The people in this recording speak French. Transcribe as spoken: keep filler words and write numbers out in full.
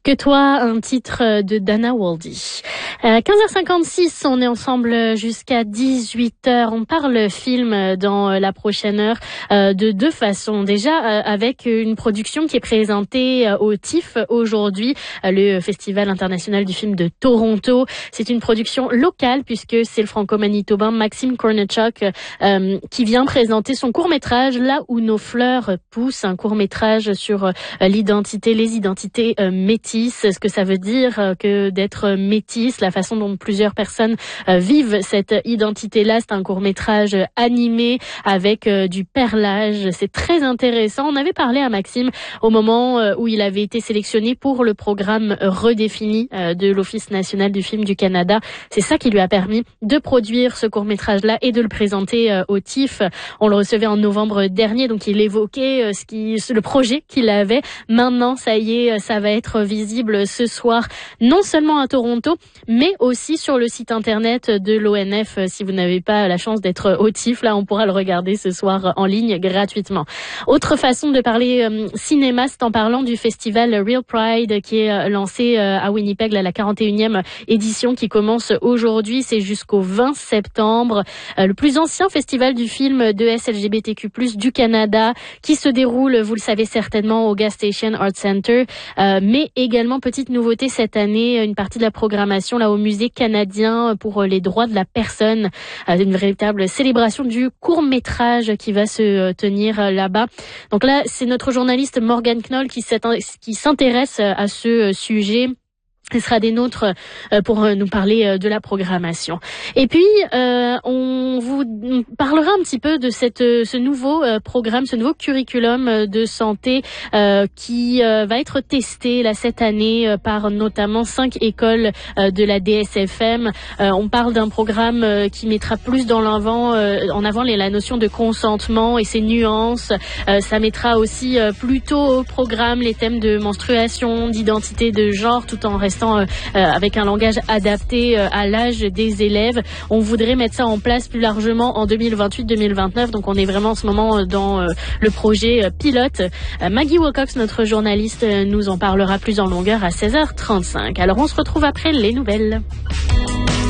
Que toi, un titre de Dana Waldie. À quinze heures cinquante-six, on est ensemble jusqu'à dix-huit heures. On parle film dans la prochaine heure euh, de deux façons. Déjà, euh, avec une production qui est présentée euh, au T I F aujourd'hui, euh, le Festival international du film de Toronto. C'est une production locale puisque c'est le franco-manitobain Maxime Kornichuk euh, qui vient présenter son court-métrage Là où nos fleurs poussent, un court-métrage sur euh, l'identité, les identités euh, métisses, ce que ça veut dire euh, que d'être métisse, la façon dont plusieurs personnes euh, vivent cette identité-là. C'est un court-métrage animé avec euh, du perlage. C'est très intéressant. On avait parlé à Maxime au moment euh, où il avait été sélectionné pour le programme redéfini euh, de l'Office national du film du Canada. C'est ça qui lui a permis de produire ce court-métrage-là et de le présenter euh, au T I F. On le recevait en novembre dernier, donc il évoquait euh, ce qui, le projet qu'il avait. Maintenant, ça y est, ça va être visible ce soir, non seulement à Toronto, mais aussi sur le site internet de l'O N F. Si vous n'avez pas la chance d'être au T I F, là, on pourra le regarder ce soir en ligne gratuitement. Autre façon de parler euh, cinéma, c'est en parlant du festival Real Pride qui est euh, lancé euh, à Winnipeg, là, la quarante et unième édition qui commence aujourd'hui. C'est jusqu'au vingt septembre. Euh, le plus ancien festival du film de S L G B T Q plus, du Canada, qui se déroule, vous le savez certainement, au Gas Station Art Center, euh, mais également, petite nouveauté cette année, une partie de la programmation là au Musée canadien pour les droits de la personne, euh, une véritable célébration du court-métrage qui va se tenir là-bas. Donc là, c'est notre journaliste Morgane Knoll qui s'intéresse à ce sujet. Il sera des nôtres pour nous parler de la programmation. Et puis, euh, on vous parlera un petit peu de cette, ce nouveau programme, ce nouveau curriculum de santé euh, qui euh, va être testé là cette année par notamment cinq écoles euh, de la D S F M. Euh, on parle d'un programme qui mettra plus dans l'avant, euh, en avant les, la notion de consentement et ses nuances. Euh, ça mettra aussi euh, plutôt au programme les thèmes de menstruation, d'identité de genre, tout en restant Euh, avec un langage adapté euh, à l'âge des élèves. On voudrait mettre ça en place plus largement en deux mille vingt-huit deux mille vingt-neuf, donc on est vraiment en ce moment dans euh, le projet euh, pilote. Euh, Maggie Wilcox, notre journaliste, euh, nous en parlera plus en longueur à seize heures trente-cinq. Alors on se retrouve après les nouvelles.